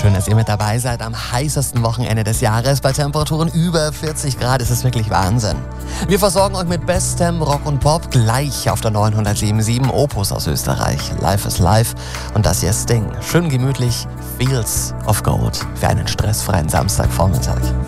Schön, dass ihr mit dabei seid am heißesten Wochenende des Jahres. Bei Temperaturen über 40 Grad ist es wirklich Wahnsinn. Wir versorgen euch mit bestem Rock und Pop gleich auf der 977 Opus aus Österreich. Life is Life und das hier ist Sting. Schön gemütlich, Fields of Gold für einen stressfreien Samstagvormittag.